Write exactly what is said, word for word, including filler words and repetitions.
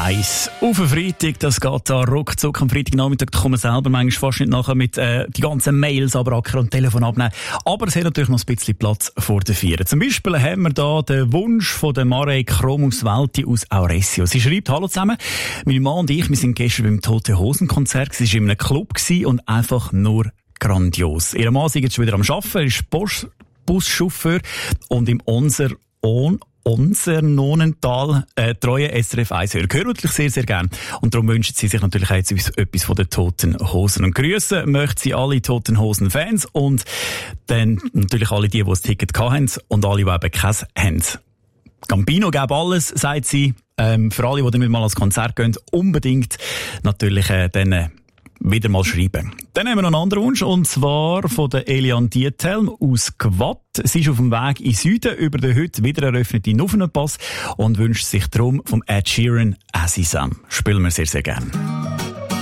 eins. Auf den Freitag, das geht da ruckzuck am Freitagnachmittag, da kommen wir selber manchmal fast nicht nachher mit äh, die ganzen Mails abrackern und Telefon abnehmen. Aber es hat natürlich noch ein bisschen Platz vor den Vieren. Zum Beispiel haben wir da den Wunsch von der Marek Kromus-Welti aus Auresio. Sie schreibt: Hallo zusammen, meine Mann und ich, wir sind gestern beim Tote Hosen Konzert. Es war in einem Club und einfach nur grandios. Ihr Mann ist jetzt schon wieder am Arbeiten, er ist Bus- Buschauffeur und im Onser On Unser Nonental, äh, treue S R F eins Hörer. Hören wirklich sehr, sehr gern. Und darum wünschen sie sich natürlich auch jetzt etwas von den Toten Hosen. Und grüßen möchten sie alle Toten Hosen Fans und dann natürlich alle die, die das Ticket hatten und alle, die eben keins haben. Gambino gäbe alles, sagt sie. Ähm, für alle, die dann mal ans Konzert gehen, unbedingt natürlich äh, dann wieder mal schreiben. Dann haben wir noch einen anderen Wunsch, und zwar von der Elian Diethelm aus Gwatt. Sie ist auf dem Weg in Süden über den heute wieder eröffneten Nuffenpass und wünscht sich darum vom Ed Sheeran «As Is Am». Spielen wir sehr, sehr gerne.